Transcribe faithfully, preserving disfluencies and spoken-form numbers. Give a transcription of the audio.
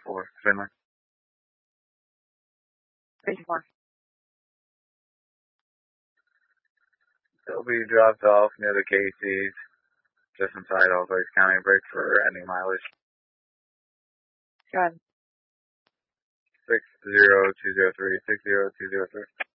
four, Finland. fifty-four. They'll be dropped off near the Casey's, just inside All Lakes County break for ending mileage. Go ahead. Six zero two zero three, six zero two zero three.